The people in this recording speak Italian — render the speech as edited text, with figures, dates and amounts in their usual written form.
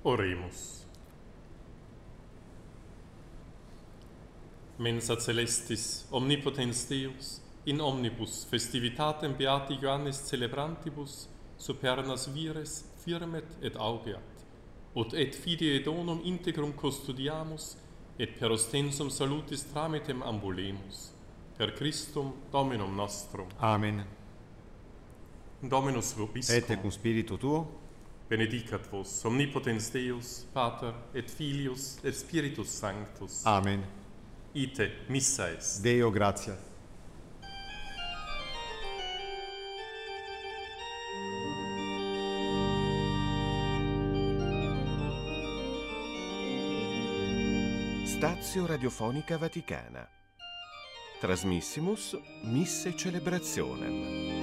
Oremus. Mensa celestis, omnipotens Deus, in omnibus festivitatem beati Johannes celebrantibus, supernas vires firmet et augeat, ut et fidei donum integrum custodiamus, et per ostensum salutis tramitem ambulemus. Per Christum Dominum nostrum. Amen. Dominus vobiscum. Et cum spiritu tuo. Benedicat vos, omnipotens Deus, Pater, et Filius, et Spiritus Sanctus. Amen. Ite, missa est. Deo gratias. Stazio Radiofonica Vaticana. Trasmissimus Misse Celebrationem.